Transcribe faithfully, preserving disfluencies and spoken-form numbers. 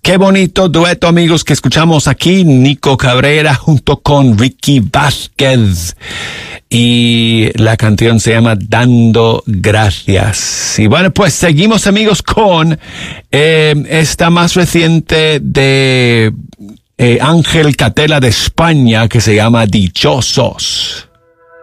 Qué bonito dueto, amigos, que escuchamos aquí. Nico Cabrera junto con Ricky Vázquez. Y la canción se llama Dando Gracias. Y bueno, pues seguimos, amigos, con eh, esta más reciente de eh, Ángel Catela de España, que se llama Dichosos.